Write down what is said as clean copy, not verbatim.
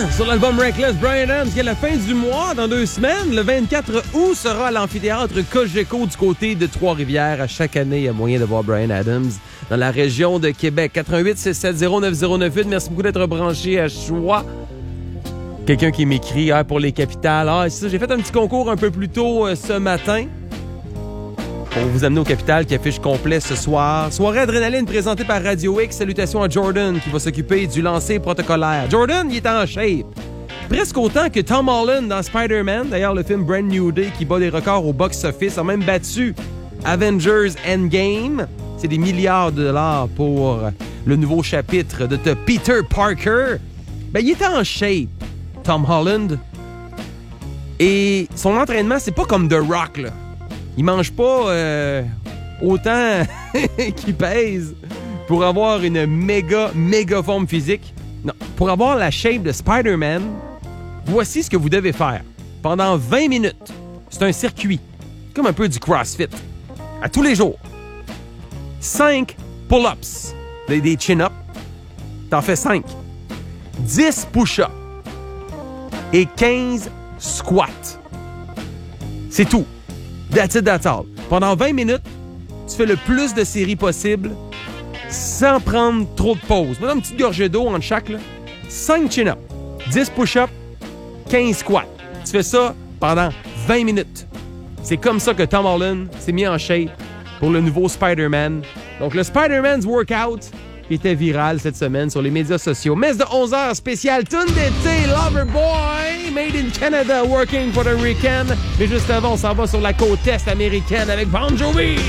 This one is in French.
sur l'album Reckless, Bryan Adams, qui est la fin du mois, dans 2 semaines. Le 24 août sera à l'amphithéâtre Cogeco du côté de Trois-Rivières. À chaque année, il y a moyen de voir Bryan Adams dans la région de Québec. 88-670-9098. Merci beaucoup d'être branché à Choix. Quelqu'un qui m'écrit pour les capitales. C'est ça, j'ai fait un petit concours un peu plus tôt ce matin pour vous amener au Capital, qui affiche complet ce soir. Soirée Adrénaline présentée par Radio X. Salutations à Jordan qui va s'occuper du lancer protocolaire. Jordan, il est en shape. Presque autant que Tom Holland dans Spider-Man. D'ailleurs, le film Brand New Day qui bat des records au box-office a même battu Avengers Endgame. C'est des milliards de dollars pour le nouveau chapitre de Peter Parker. Il est en shape, Tom Holland. Et son entraînement, c'est pas comme The Rock, là. Il mange pas autant qu'il pèse pour avoir une méga forme physique. Non, pour avoir la shape de Spider-Man, voici ce que vous devez faire. Pendant 20 minutes, c'est un circuit, comme un peu du CrossFit, à tous les jours. 5 pull-ups, des chin-ups, t'en fais 5. 10 push-ups et 15 squats. C'est tout. That's it, that's all. Pendant 20 minutes, tu fais le plus de séries possible sans prendre trop de pauses. Mets une petite gorgée d'eau entre chaque. 5 chin-ups, 10 push-ups, 15 squats. Tu fais ça pendant 20 minutes. C'est comme ça que Tom Holland s'est mis en shape pour le nouveau Spider-Man. Donc, le Spider-Man's Workout qui était viral cette semaine sur les médias sociaux. Messe de 11h spécial tune d'été, Loverboy, made in Canada, working for the weekend. Mais juste avant, on s'en va sur la côte est américaine avec Bon Jovi.